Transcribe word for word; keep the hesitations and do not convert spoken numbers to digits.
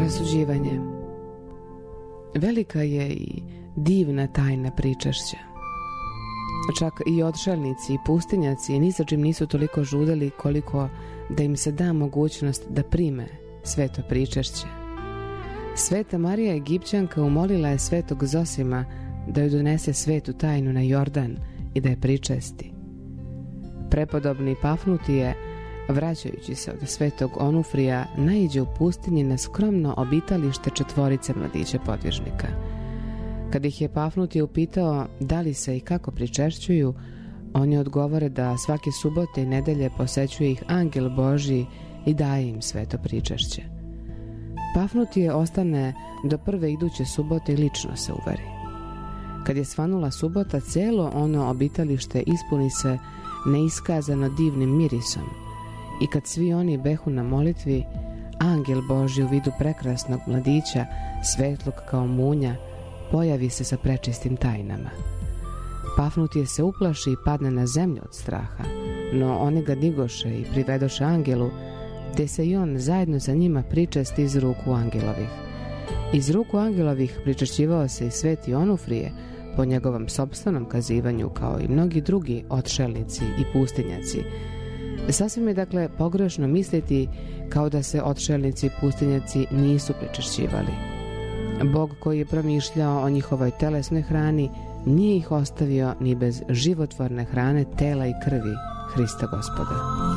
Rasuđivanje. Velika je i divna tajna pričašća. Čak i odšelnici i pustinjaci ni za čim nisu toliko žudeli koliko da im se da mogućnost da prime sveto pričašće. Sveta Marija Egipćanka umolila je svetog Zosima da joj donese svetu tajnu na Jordan i da je pričesti. Prepodobni Pafnutije, vraćajući se od svetog Onufrija, naiđe u pustinji na skromno obitalište četvorice mladića podvježnika. Kad ih je Pafnutije upitao da li se i kako pričešćuju, oni odgovore da svake subote i nedelje posećuje ih angel Božji i daje im sveto pričešće. Pafnutije ostane do prve iduće subote i lično se uveri. Kad je svanula subota, cijelo ono obitalište ispuni se neiskazano divnim mirisom i kad svi oni behu na molitvi, angel Božji u vidu prekrasnog mladića, svetlog kao munja, pojavi se sa prečistim tajnama. Pafnutije se uplaši i padne na zemlju od straha, no oni ga digoše i privedoše angelu, te se i on zajedno sa njima pričesti iz ruku angelovih. Iz ruku angelovih pričešćivao se i sveti Onufrije po njegovom sopstvenom kazivanju, kao i mnogi drugi odšelnici i pustinjaci. Sasvim je dakle pogrešno misliti kao da se odšelnici i pustinjaci nisu pričešćivali. Bog koji je promišljao o njihovoj telesnoj hrani nije ih ostavio ni bez životvorne hrane tela i krvi Hrista Gospoda.